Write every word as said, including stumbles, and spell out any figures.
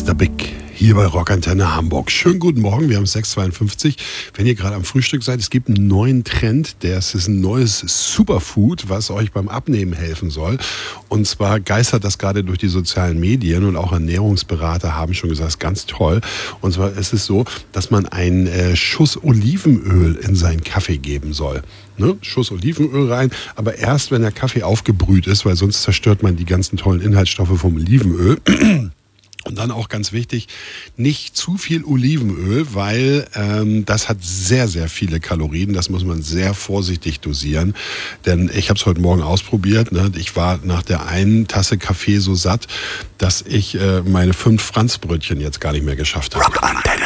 Mister Big hier bei Rockantenne Hamburg. Schönen guten Morgen, wir haben sechs Uhr zweiundfünfzig. Wenn ihr gerade am Frühstück seid, es gibt einen neuen Trend, das ist ein neues Superfood, was euch beim Abnehmen helfen soll. Und zwar geistert das gerade durch die sozialen Medien und auch Ernährungsberater haben schon gesagt, es ist ganz toll. Und zwar ist es so, dass man einen äh, Schuss Olivenöl in seinen Kaffee geben soll. Ne? Schuss Olivenöl rein, aber erst, wenn der Kaffee aufgebrüht ist, weil sonst zerstört man die ganzen tollen Inhaltsstoffe vom Olivenöl. Und dann auch ganz wichtig, nicht zu viel Olivenöl, weil ähm, das hat sehr, sehr viele Kalorien. Das muss man sehr vorsichtig dosieren. Denn ich habe es heute Morgen ausprobiert. Ne? Ich war nach der einen Tasse Kaffee so satt, dass ich äh, meine fünf Franzbrötchen jetzt gar nicht mehr geschafft habe. Rockantenne.